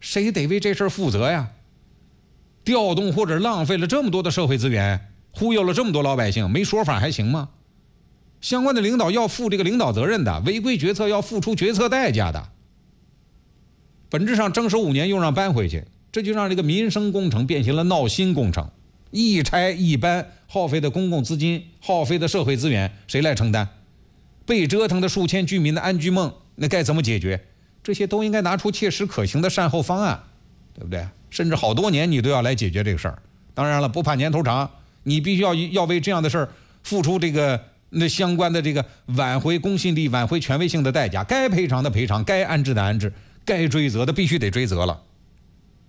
谁得为这事儿负责呀？调动或者浪费了这么多的社会资源，忽悠了这么多老百姓，没说法还行吗？相关的领导要负这个领导责任的，违规决策要付出决策代价的。本质上征收5年又让搬回去，这就让这个民生工程变成了闹心工程，一拆一搬，耗费的公共资金，耗费的社会资源，谁来承担？被折腾的数千居民的安居梦，那该怎么解决？这些都应该拿出切实可行的善后方案，对不对？甚至好多年你都要来解决这个事儿。当然了，不怕年头长，你必须要为这样的事儿付出这个相关的这个挽回公信力、挽回权威性的代价。该赔偿的赔偿，该安置的安置，该追责的必须得追责了。